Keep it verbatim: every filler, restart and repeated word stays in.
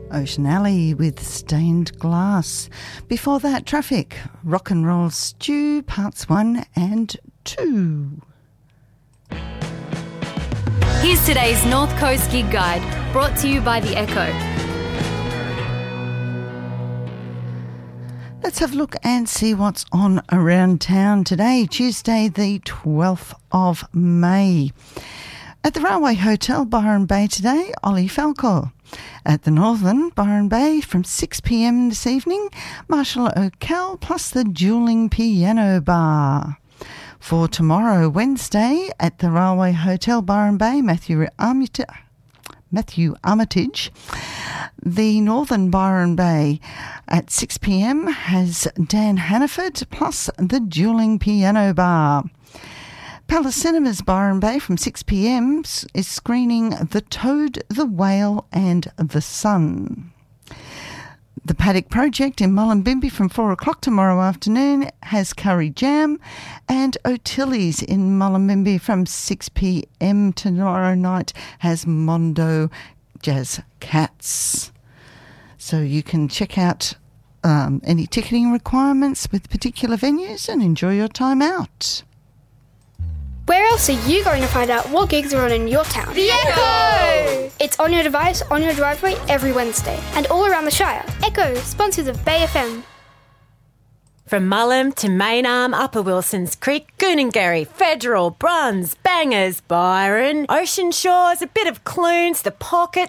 Ocean Alley with Stained Glass. Before that, Traffic, Rock and Roll Stew, Parts one and two. Here's today's North Coast Gig Guide, brought to you by The Echo. Let's have a look and see what's on around town today, Tuesday the twelfth of May. At the Railway Hotel, Byron Bay today, Ollie Falco. At the Northern, Byron Bay, from six p m this evening, Marshall O'Kell plus the Dueling Piano Bar. For tomorrow, Wednesday, at the Railway Hotel, Byron Bay, Matthew Armitage, Matthew Armitage. The Northern Byron Bay at six p m has Dan Hannaford plus the Dueling Piano Bar. Palace Cinemas Byron Bay from six p m is screening The Toad, the Whale and the Sun. The Paddock Project in Mullumbimby from four o'clock tomorrow afternoon has Curry Jam, and O'Tilly's in Mullumbimby from six p m tomorrow night has Mondo Jazz Cats. So you can check out um, any ticketing requirements with particular venues and enjoy your time out. Where else are you going to find out what gigs are on in your town? The Echo! It's on your device, on your driveway, every Wednesday. And all around the Shire. Echo, sponsors of Bay F M. From Mullum to Maynarm, Upper Wilsons Creek, Goonangarry, Federal, Bruns, Bangers, Byron, Ocean Shores, a bit of Clunes, the Pocket,